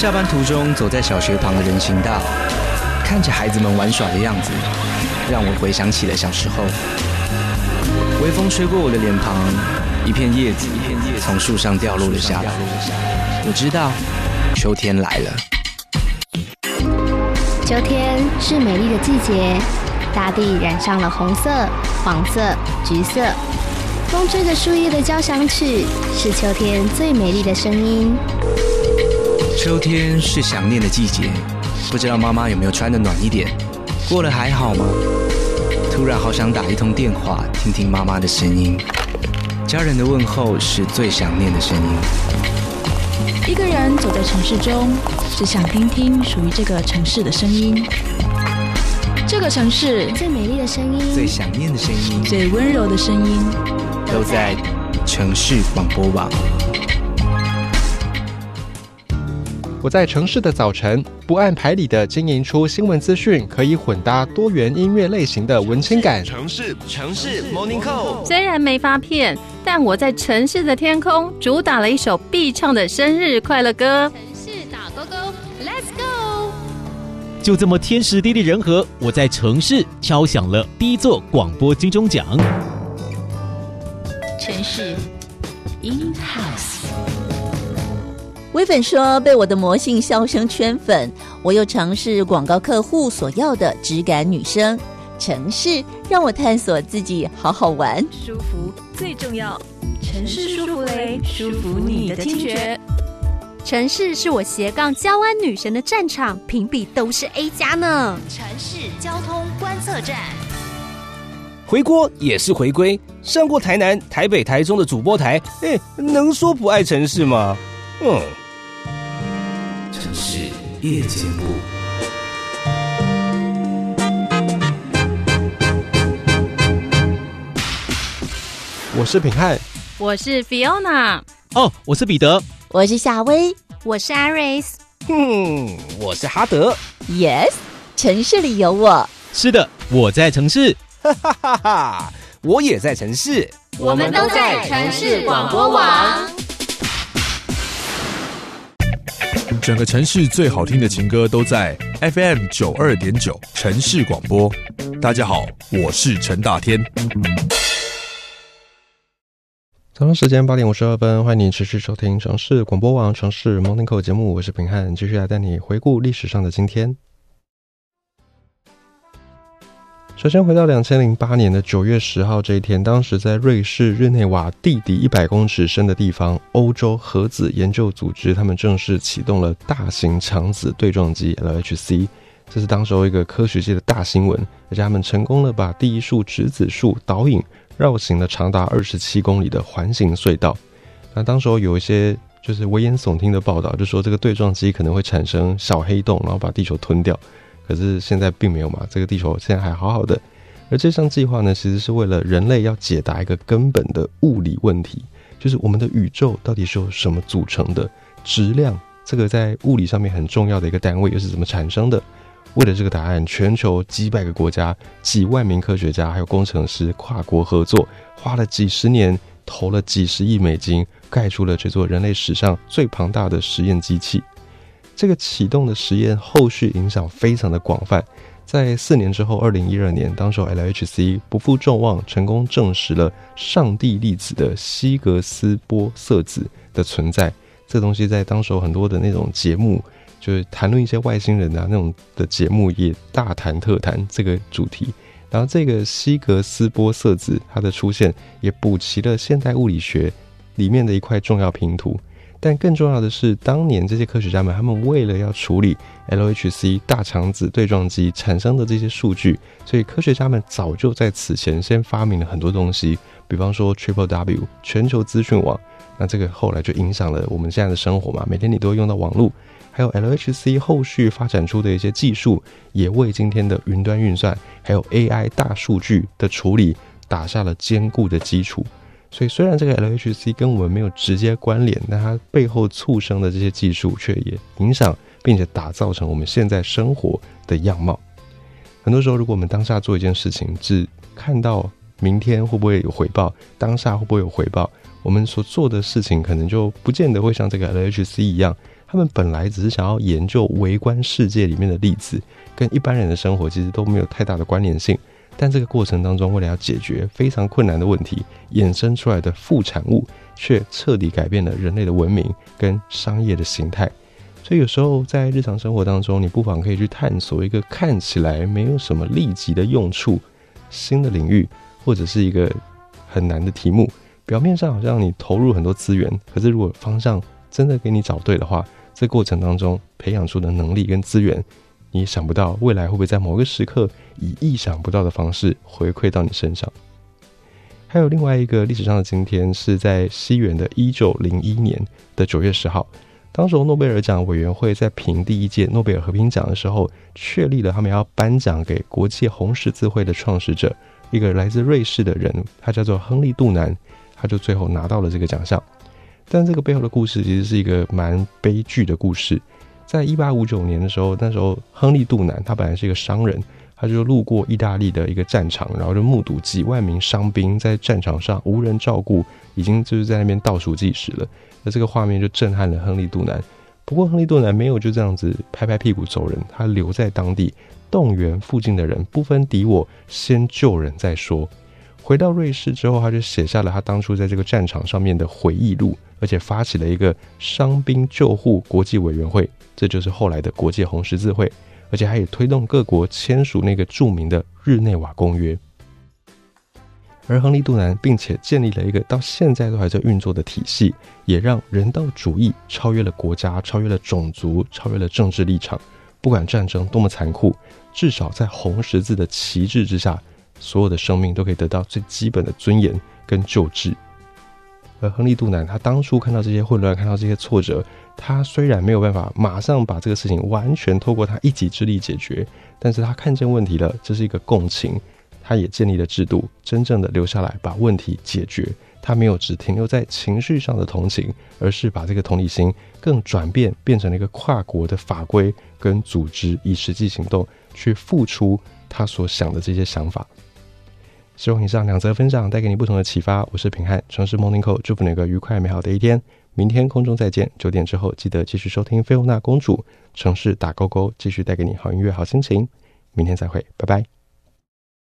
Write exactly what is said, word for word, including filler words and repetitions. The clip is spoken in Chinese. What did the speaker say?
下班途中走在小学旁的人行道，看着孩子们玩耍的样子，让我回想起了小时候。微风吹过我的脸庞，一片叶子从树上掉落了下来。我知道秋天来了。 秋天是美丽的季节，大地染上了红色、黄色、橘色。风吹着树叶的交响曲，是秋天最美丽的声音。 秋天是想念的季节，不知道妈妈有没有穿得暖一点，过得还好吗？突然好想打一通电话，听听妈妈的声音。家人的问候是最想念的声音。 一个人走在城市中，只想听听属于这个城市的声音。这个城市最美丽的声音， 最想念的声音， 最温柔的声音， 都在城市广播网。 我在城市的早晨，不按牌理的经营出新闻资讯，可以混搭多元音乐类型的文青感。 城市城市 Morning Call， 虽然没发片，但我在城市的天空主打了一首必唱的生日快乐歌。 城市打勾勾 ，Let's go！ 就这么天时地利人和，我在城市敲响了第一座广播金钟奖。 城市 In House。 微粉说被我的魔性笑声圈粉，我又尝试广告客户所要的质感女生。城市让我探索自己，好好玩。 舒服最重要，城市舒服雷，舒服你的听觉。 城市是我斜杠交湾女神的战场，评比都是 A 加呢。 城市交通观测站， 回锅也是回归，上过台南、台北、台中的主播台，哎，能说不爱城市吗？嗯。 城市夜间部， 我是品翰， 我是 Fiona， 哦，我是彼得， 我是夏薇， 我是 Iris， 哼，我是哈德。 Yes， 城市里有我。 是的，我在城市。 哈哈哈哈！我也在城市， 我们都在城市广播网。 整个城市最好听的情歌都在 F M 九二点九 城市广播。大家好，我是陈大天。 早上时间八点五十二分，欢迎你持续收听城市广播网城市 Morning Call 节目，我是平汉，继续来带你回顾历史上的今天。首先回到二千零八年的九月十号这一天，当时在瑞士日内瓦地底一百公尺深的地方，欧洲核子研究组织他们正式启动了大型强子对撞机 L H C， 这是当时候一个科学界的大新闻，而且他们成功了把第一束质子束导引绕行了长达二十七公里的环形隧道。那当时候有一些就是危言耸听的报道，就说这个对撞机可能会产生小黑洞，然后把地球吞掉。可是现在并没有嘛，这个地球现在还好好的。而这项计划呢，其实是为了人类要解答一个根本的物理问题，就是我们的宇宙到底是由什么组成的，质量这个在物理上面很重要的一个单位又是怎么产生的。为了这个答案，全球几百个国家、几万名科学家还有工程师跨国合作，花了几十年，投了几十亿美金，盖出了这座人类史上最庞大的实验机器。这个启动的实验后续影响非常的广泛，在四年之后二零一二年，当时 L H C 不负众望，成功证实了上帝粒子的希格斯玻色子的存在。这个东西在当时很多的那种节目，就是谈论一些外星人啊那种的节目也大谈特谈这个主题。然后这个希格斯玻色子它的出现也补齐了现代物理学里面的一块重要拼图。但更重要的是，当年这些科学家们他们为了要处理 L H C 大强子对撞机产生的这些数据，所以科学家们早就在此前先发明了很多东西，比方说 Triple W 全球资讯网，那这个后来就影响了我们现在的生活嘛，每天你都会用到网络。还有 L H C 后续发展出的一些技术，也为今天的云端运算还有 A I 大数据的处理打下了坚固的基础。所以虽然这个 L H C 跟我们没有直接关联，但它背后促生的这些技术却也影响并且打造成我们现在生活的样貌。很多时候如果我们当下做一件事情，只看到明天会不会有回报，当下会不会有回报，我们所做的事情可能就不见得会像这个 L H C 一样， 他们本来只是想要研究微观世界里面的粒子，跟一般人的生活其实都没有太大的关联性，但这个过程当中，为了要解决非常困难的问题，衍生出来的副产物却彻底改变了人类的文明跟商业的形态。所以有时候在日常生活当中，你不妨可以去探索一个看起来没有什么立即的用处新的领域，或者是一个很难的题目，表面上好像你投入很多资源，可是如果方向真的给你找对的话，这过程当中培养出的能力跟资源，你也想不到未来会不会在某个时刻以意想不到的方式回馈到你身上。还有另外一个历史上的今天，是在西元的一九零一年的九月十号，当时诺贝尔奖委员会在评第一届诺贝尔和平奖的时候，确立了他们要颁奖给国际红十字会的创始者，一个来自瑞士的人，他叫做亨利·杜南，他就最后拿到了这个奖项。但这个背后的故事其实是一个蛮悲剧的故事。在一八五九年的时候，那时候亨利·杜南他本来是一个商人，他就路过意大利的一个战场，然后就目睹几万名伤兵在战场上无人照顾，已经就是在那边倒数计时了。那这个画面就震撼了亨利·杜南。不过亨利·杜南没有就这样子拍拍屁股走人，他留在当地动员附近的人，不分敌我，先救人再说。回到瑞士之后，他就写下了他当初在这个战场上面的回忆录，而且发起了一个伤兵救护国际委员会，这就是后来的国际红十字会，而且还也推动各国签署那个著名的日内瓦公约。而亨利·杜南并且建立了一个到现在都还在运作的体系，也让人道主义超越了国家，超越了种族，超越了政治立场。不管战争多么残酷，至少在红十字的旗帜之下，所有的生命都可以得到最基本的尊严跟救治。而亨利·杜南他当初看到这些混乱，看到这些挫折，他虽然没有办法马上把这个事情完全透过他一己之力解决，但是他看见问题了，这是一个共情，他也建立了制度，真正的留下来把问题解决。他没有只停留在情绪上的同情，而是把这个同理心更转变变成了一个跨国的法规跟组织，以实际行动去付出他所想的这些想法。希望以上两则分享带给你不同的启发。我是平汉，城市 Morning Call， 祝福你有个愉快美好的一天。明天空中再见，九点之后记得继续收听菲欧娜公主城市打勾勾，继续带给你好音乐好心情。明天再会，拜拜。